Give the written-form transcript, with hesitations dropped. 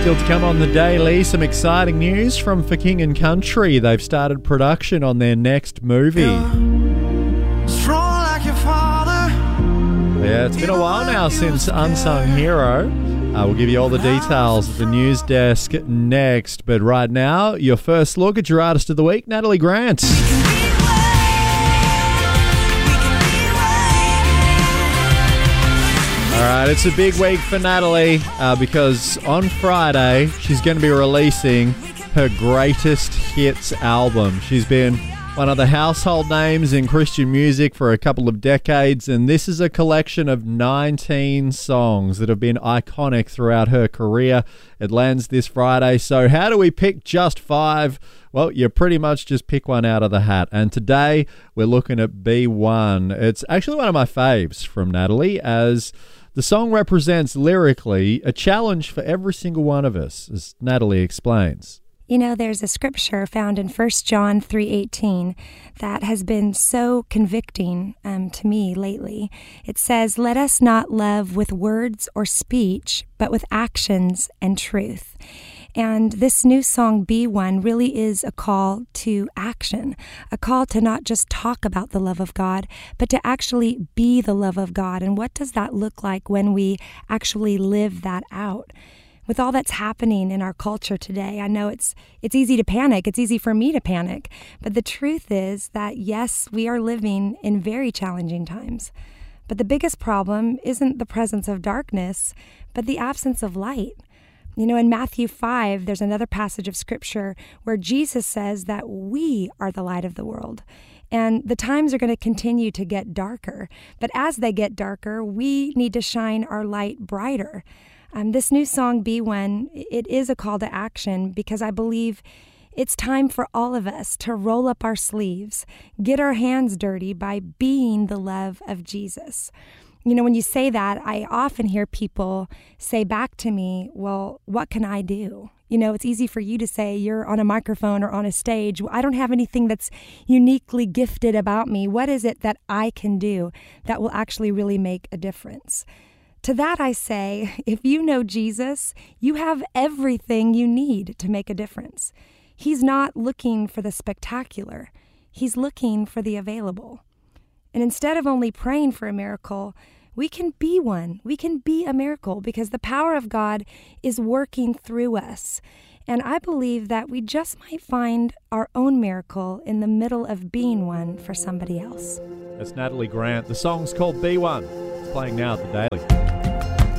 Still to come on the daily, some exciting news from For King and Country. They've started production on their next movie. Strong like your father. Yeah, it's been a while now since Unsung Hero. We'll give you all the details at the news desk next. But right now, your first look at your artist of the week, Natalie Grant. All right, it's a big week for Natalie because on Friday, she's going to be releasing her greatest hits album. She's been one of the household names in Christian music for a couple of decades, and this is a collection of 19 songs that have been iconic throughout her career. It lands this Friday, so how do we pick just 5? Well, you pretty much just pick one out of the hat, and today we're looking at B1. It's actually one of my faves from Natalie, as the song represents lyrically a challenge for every single one of us, as Natalie explains. You know, there's a scripture found in 1 John 3:18 that has been so convicting to me lately. It says, "Let us not love with words or speech, but with actions and truth." And this new song, B1, really is a call to action, a call to not just talk about the love of God, but to actually be the love of God. And what does that look like when we actually live that out? With all that's happening in our culture today, I know it's easy to panic. It's easy for me to panic. But the truth is that, yes, we are living in very challenging times. But the biggest problem isn't the presence of darkness, but the absence of light. You know, in Matthew 5, there's another passage of Scripture where Jesus says that we are the light of the world. And the times are going to continue to get darker. But as they get darker, we need to shine our light brighter. This new song, B1, it is a call to action because I believe it's time for all of us to roll up our sleeves, get our hands dirty by being the love of Jesus. You know, when you say that, I often hear people say back to me, well, what can I do? You know, it's easy for you to say you're on a microphone or on a stage. I don't have anything that's uniquely gifted about me. What is it that I can do that will actually really make a difference? To that I say, if you know Jesus, you have everything you need to make a difference. He's not looking for the spectacular. He's looking for the available. And instead of only praying for a miracle, we can be one. We can be a miracle because the power of God is working through us. And I believe that we just might find our own miracle in the middle of being one for somebody else. That's Natalie Grant. The song's called B1. It's playing now at the Daily.